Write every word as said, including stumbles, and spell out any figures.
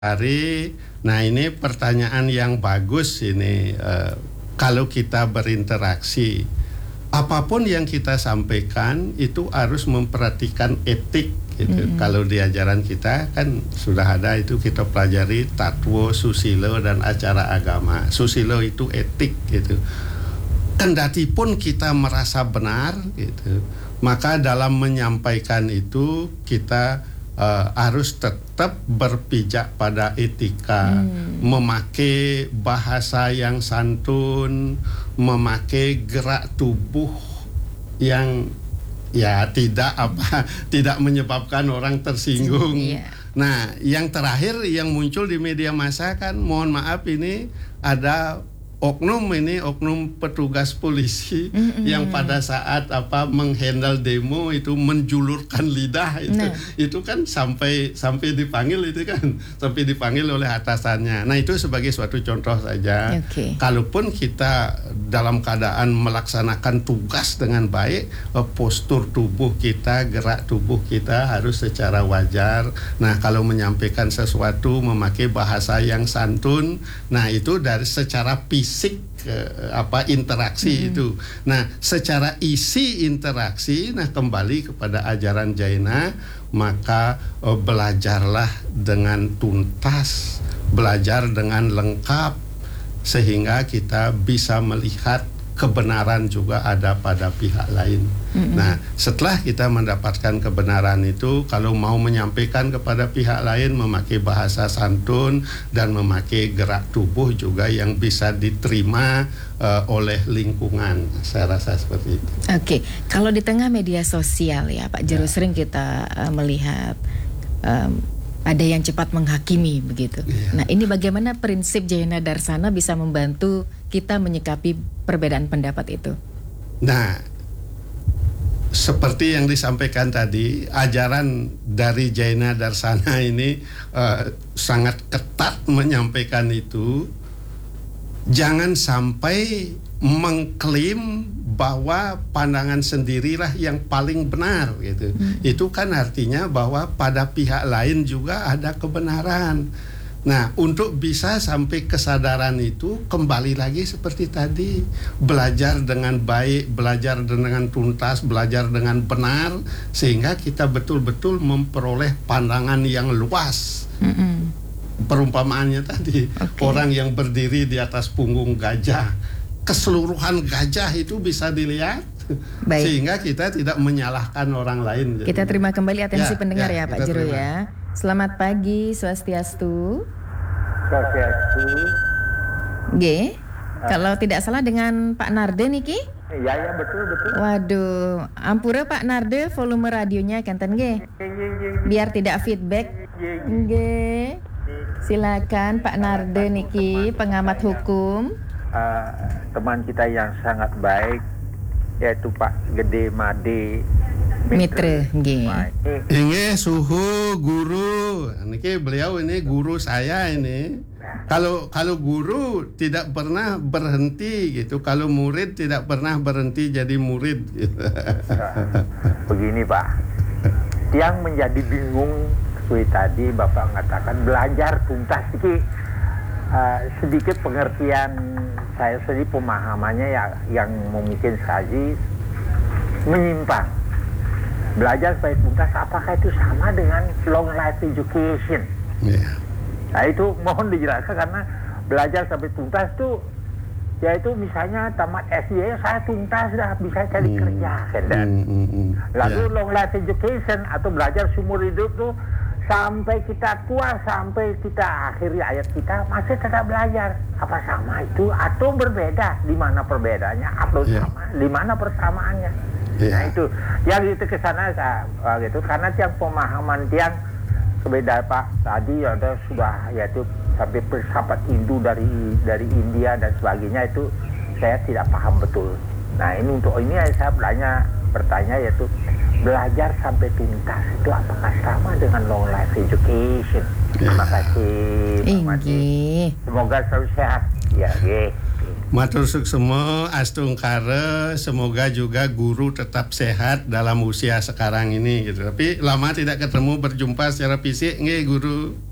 Ari, nah ini pertanyaan yang bagus ini. Uh, kalau kita berinteraksi, apapun yang kita sampaikan itu harus memperhatikan etik. Gitu. Mm-hmm. Kalau di ajaran kita kan sudah ada itu kita pelajari tatwo, susilo dan acara agama. Susilo itu etik gitu. Kendati pun kita merasa benar gitu, maka dalam menyampaikan itu kita Uh, harus tetap berpijak pada etika, hmm. memakai bahasa yang santun, memakai gerak tubuh yang ya tidak apa tidak menyebabkan orang tersinggung. Yeah. Nah, yang terakhir yang muncul di media massa kan, mohon maaf ini ada oknum ini oknum petugas polisi mm-hmm. yang pada saat apa menghandle demo itu menjulurkan lidah itu nah. itu kan sampai sampai dipanggil itu kan sampai dipanggil oleh atasannya. Nah itu sebagai suatu contoh saja. Okay. Kalaupun kita dalam keadaan melaksanakan tugas dengan baik, postur tubuh kita, gerak tubuh kita harus secara wajar. Nah kalau menyampaikan sesuatu memakai bahasa yang santun, nah itu dari secara fisik Fisik apa interaksi mm-hmm. itu. Nah, secara isi interaksi, nah kembali kepada ajaran Jaina, maka uh, belajarlah dengan tuntas, belajar dengan lengkap sehingga kita bisa melihat kebenaran juga ada pada pihak lain. Mm-hmm. Nah, setelah kita mendapatkan kebenaran itu, kalau mau menyampaikan kepada pihak lain memakai bahasa santun dan memakai gerak tubuh juga yang bisa diterima uh, oleh lingkungan. Saya rasa seperti itu. Oke, okay. Kalau di tengah media sosial ya, Pak Jero, ya. sering kita uh, melihat um, ada yang cepat menghakimi begitu. Yeah. Nah, ini bagaimana prinsip Jaina Darsana bisa membantu kita menyikapi perbedaan pendapat itu? Nah, seperti yang disampaikan tadi, ajaran dari Jaina Darsana ini uh, sangat ketat menyampaikan itu. Jangan sampai mengklaim bahwa pandangan sendirilah yang paling benar gitu. Hmm. Itu kan artinya bahwa pada pihak lain juga ada kebenaran. Nah, untuk bisa sampai kesadaran itu kembali lagi seperti tadi, belajar dengan baik, belajar dengan tuntas, belajar dengan benar sehingga kita betul-betul memperoleh pandangan yang luas. Hmm. Perumpamaannya tadi, okay. Orang yang berdiri di atas punggung gajah, keseluruhan gajah itu bisa dilihat. Baik. Sehingga kita tidak menyalahkan orang lain. Kita terima kembali atensi ya, pendengar ya, ya Pak Jero ya. Selamat pagi, Swastiastu. Swastiastu. G. Uh. Kalau tidak salah dengan Pak Narde niki? Iya ya betul betul. Waduh, ampura Pak Narde volume radionya kanten G. Biar tidak feedback. G. Silakan Pak Narde niki, pengamat hukum. Uh, teman kita yang sangat baik yaitu Pak Gede Made Mitra nggih. Ini suhu guru. Niki beliau ini guru saya ini. Kalau kalau guru tidak pernah berhenti gitu. Kalau murid tidak pernah berhenti jadi murid gitu. Begini Pak. Yang menjadi bingung seperti tadi Bapak mengatakan belajar tuntas iki uh, sedikit pengertian saya sendiri pemahamannya ya yang mungkin saja menyimpang. Belajar supaya tuntas apakah itu sama dengan long life education? Yeah. Nah itu mohon dijelaskan karena belajar sampai tuntas itu yaitu misalnya tamat S D saya tuntas dah bisa cari mm. kerja kan. Mm, mm, mm. Lalu yeah. long life education atau belajar seumur hidup tuh sampai kita tua, sampai kita akhiri ayat kita masih tetap belajar. Apa sama itu atau berbeda? Di mana perbedaannya? Atau yeah. sama? Di mana persamaannya? Yeah. Nah itu, yang itu ke sana gitu. Karena tiang pemahaman tiang beda Pak. Tadi ada sudah yaitu sampai filsafat Hindu dari dari India dan sebagainya itu saya tidak paham betul. Nah ini untuk ini saya bertanya bertanya yaitu belajar sampai tuntas itu apakah sama dengan long life education? Terima kasih. Terima kasih. Semoga selalu sehat. Ya, ye. Matur suksema astungkara, semoga juga guru tetap sehat dalam usia sekarang ini gitu. Tapi lama tidak ketemu berjumpa secara fisik nggih guru.